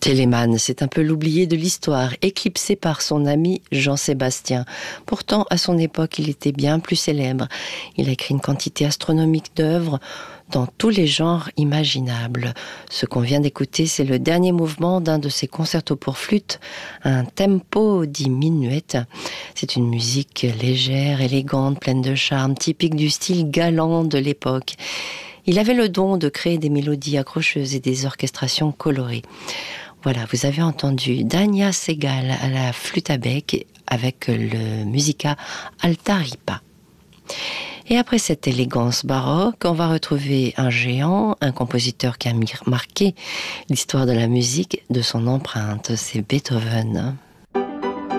Telemann, c'est un peu l'oublié de l'histoire, éclipsé par son ami Jean-Sébastien. Pourtant, à son époque, il était bien plus célèbre. Il a écrit une quantité astronomique d'œuvres dans tous les genres imaginables. Ce qu'on vient d'écouter, c'est le dernier mouvement d'un de ses concertos pour flûte, un tempo di minuet. C'est une musique légère, élégante, pleine de charme, typique du style galant de l'époque. Il avait le don de créer des mélodies accrocheuses et des orchestrations colorées. Voilà, vous avez entendu Dania Segal à la flûte à bec avec le Musica Alta Ripa. Et après cette élégance baroque, on va retrouver un géant, un compositeur qui a marqué l'histoire de la musique de son empreinte, c'est Beethoven.